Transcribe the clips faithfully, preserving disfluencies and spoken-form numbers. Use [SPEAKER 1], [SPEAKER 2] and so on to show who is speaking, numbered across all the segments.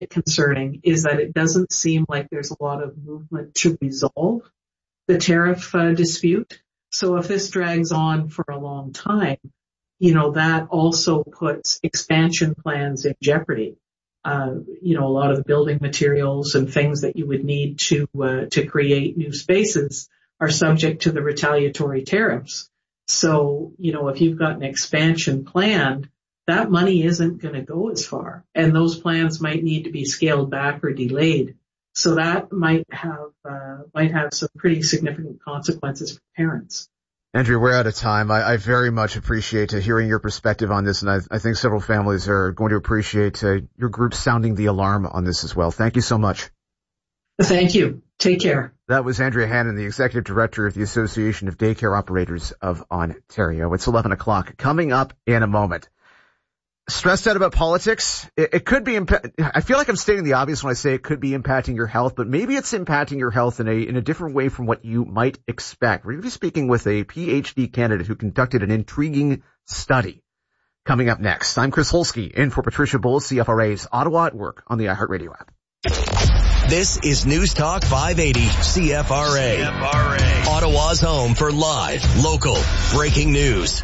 [SPEAKER 1] concerning is that it doesn't seem like there's a lot of movement to resolve the tariff uh, dispute. So if this drags on for a long time, you know, that also puts expansion plans in jeopardy. Uh, you know, a lot of the building materials and things that you would need to uh, to create new spaces are subject to the retaliatory tariffs. So, you know, if you've got an expansion planned, that money isn't going to go as far, and those plans might need to be scaled back or delayed. So that might have uh, might have some pretty significant consequences for parents.
[SPEAKER 2] Andrea, we're out of time. I, I very much appreciate uh, hearing your perspective on this, and I, I think several families are going to appreciate uh, your group sounding the alarm on this as well. Thank you so much.
[SPEAKER 1] Thank you. Take care.
[SPEAKER 2] That was Andrea Hannon, the Executive Director of the Association of Daycare Operators of Ontario. It's eleven o'clock. Coming up in a moment. Stressed out about politics? It, it could be, impa- I feel like I'm stating the obvious when I say it could be impacting your health, but maybe it's impacting your health in a, in a different way from what you might expect. We're going to be speaking with a P H D candidate who conducted an intriguing study. Coming up next, I'm Chris Holsky, in for Patricia Bowles, C F R A's Ottawa at Work on the iHeartRadio app.
[SPEAKER 3] This is News Talk five eighty C F R A. C F R A. Ottawa's home for live, local, breaking news.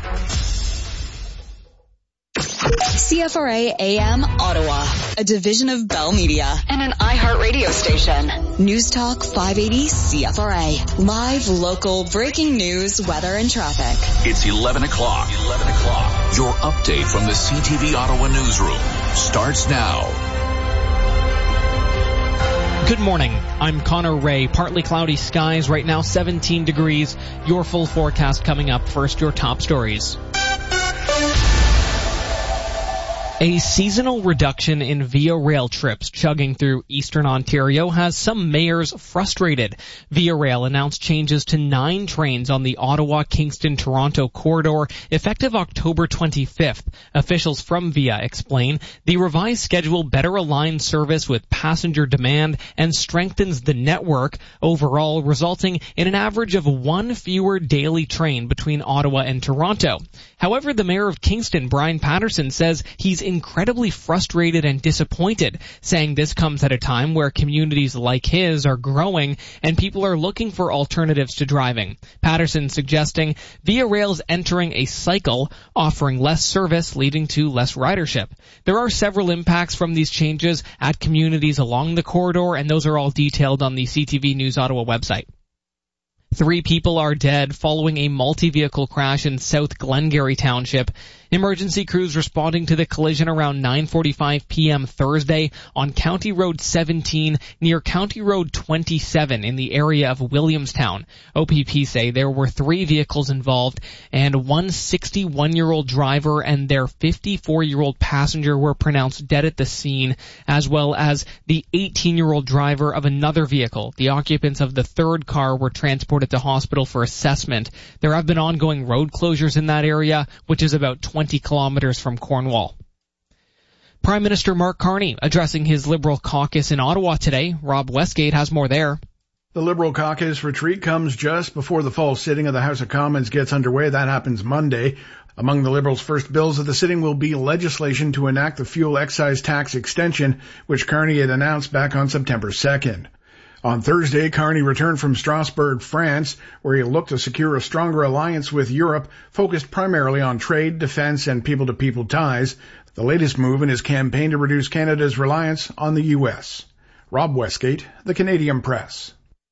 [SPEAKER 4] C F R A A M Ottawa, a division of Bell Media and an iHeartRadio station. News Talk five eighty C F R A. Live, local, breaking news, weather, and traffic.
[SPEAKER 5] It's eleven o'clock. eleven o'clock. Your update from the C T V Ottawa newsroom starts now.
[SPEAKER 6] Good morning. I'm Connor Ray. Partly cloudy skies right now, seventeen degrees. Your full forecast coming up. First, your top stories. A seasonal reduction in Via Rail trips chugging through eastern Ontario has some mayors frustrated. Via Rail announced changes to nine trains on the Ottawa-Kingston-Toronto corridor effective October twenty-fifth. Officials from Via explain the revised schedule better aligns service with passenger demand and strengthens the network overall, resulting in an average of one fewer daily train between Ottawa and Toronto. However, the mayor of Kingston, Brian Patterson, says he's incredibly frustrated and disappointed, saying this comes at a time where communities like his are growing and people are looking for alternatives to driving. Patterson suggesting Via Rail's entering a cycle, offering less service, leading to less ridership. There are several impacts from these changes at communities along the corridor, and those are all detailed on the C T V News Ottawa website. Three people are dead following a multi-vehicle crash in South Glengarry Township. Emergency crews responding to the collision around nine forty-five p.m. Thursday on County Road seventeen near County Road twenty-seven in the area of Williamstown. O P P say there were three vehicles involved, and one sixty-one-year-old driver and their fifty-four-year-old passenger were pronounced dead at the scene, as well as the eighteen-year-old driver of another vehicle. The occupants of the third car were transported to hospital for assessment. There have been ongoing road closures in that area, which is about twenty kilometers from Cornwall. Prime Minister Mark Carney addressing his Liberal caucus in Ottawa today. Rob Westgate has more there.
[SPEAKER 7] The Liberal caucus retreat comes just before the fall sitting of the House of Commons gets underway. That happens Monday. Among the Liberals' first bills of the sitting will be legislation to enact the fuel excise tax extension, which Carney had announced back on September second. On Thursday, Carney returned from Strasbourg, France, where he looked to secure a stronger alliance with Europe, focused primarily on trade, defense, and people-to-people ties, the latest move in his campaign to reduce Canada's reliance on the U S. Rob Westgate, The Canadian Press.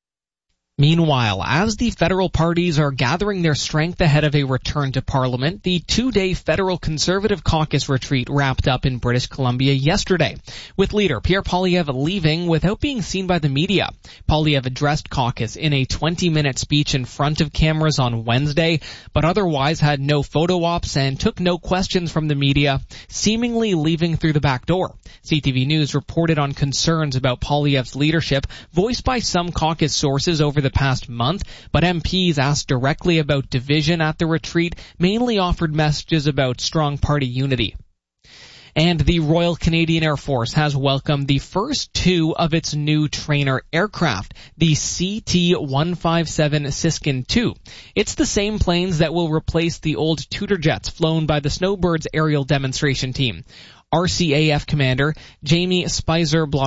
[SPEAKER 6] Meanwhile, as the federal parties are gathering their strength ahead of a return to Parliament, the two-day federal Conservative caucus retreat wrapped up in British Columbia yesterday, with leader Pierre Poilievre leaving without being seen by the media. Poilievre addressed caucus in a twenty-minute speech in front of cameras on Wednesday, but otherwise had no photo ops and took no questions from the media, seemingly leaving through the back door. C T V News reported on concerns about Poilievre's leadership voiced by some caucus sources over the the past month, but M Ps asked directly about division at the retreat mainly offered messages about strong party unity. And the Royal Canadian Air Force has welcomed the first two of its new trainer aircraft, the C T one fifty-seven Siskin two. It's the same planes that will replace the old Tudor jets flown by the Snowbirds aerial demonstration team. R C A F Commander Jamie Spicer